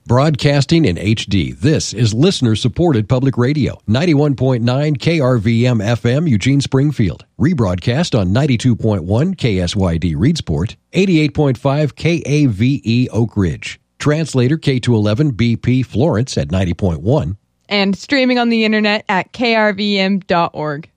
Broadcasting in HD, this is listener-supported public radio. 91.9 KRVM FM, Eugene, Springfield. Rebroadcast on 92.1 KSYD, Reedsport. 88.5 KAVE, Oak Ridge. Translator K211 BP, Florence at 90.1. And streaming on the internet at krvm.org.